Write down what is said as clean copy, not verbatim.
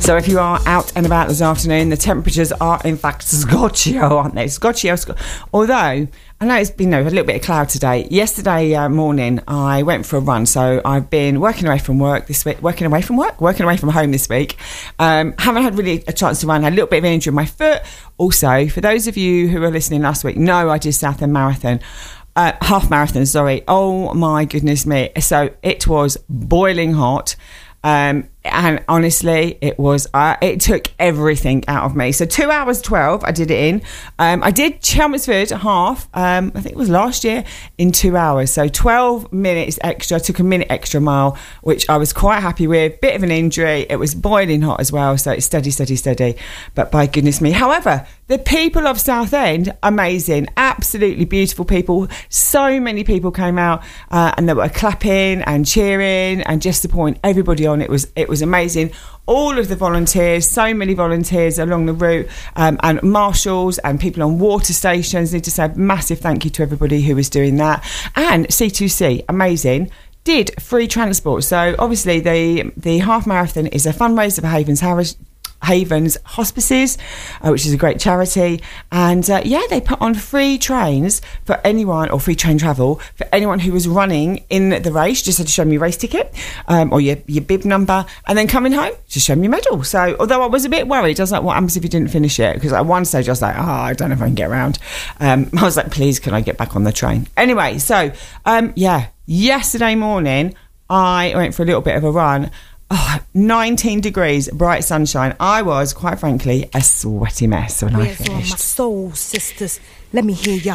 So if you are out and about this afternoon, the temperatures are in fact scotcho, aren't they? Scotcho. Although I know it's been a little bit of cloud today. Yesterday morning I went for a run, so I've been working away from work this week. Working away from home this week. Haven't had really a chance to run. Had a little bit of an injury in my foot. Also, for those of you who were listening last week, no, I did Southend Marathon. Half marathon, sorry. Oh my goodness me. So it was boiling hot. And honestly, it took everything out of me. So 2 hours 12, I did it in. I did Chelmsford half, I think it was last year, in 2 hours. So 12 minutes extra, took a minute extra mile, which I was quite happy with. Bit of an injury. It was boiling hot as well. So it's steady. But by goodness me. However, the people of Southend, amazing. Absolutely beautiful people. So many people came out and they were clapping and cheering and just to point everybody on. It was amazing. All of the volunteers, so many volunteers along the route, and marshals and people on water stations. Need to say a massive thank you to everybody who was doing that. And C2C, amazing, did free transport. So obviously the half marathon is a fundraiser for Havens Hospices, which is a great charity, and they put on free trains for anyone, or free train travel for anyone who was running in the race. Just had to show me your race ticket or your bib number, and then coming home just show me your medal. So although I was a bit worried, I was like, what happens if you didn't finish it? Because at one stage I was like, I don't know if I can get around. I was like, please can I get back on the train? Anyway, so yesterday morning I went for a little bit of a run. 19 degrees, bright sunshine. I was, quite frankly, a sweaty mess when I finished. My soul, sisters, let me hear ya.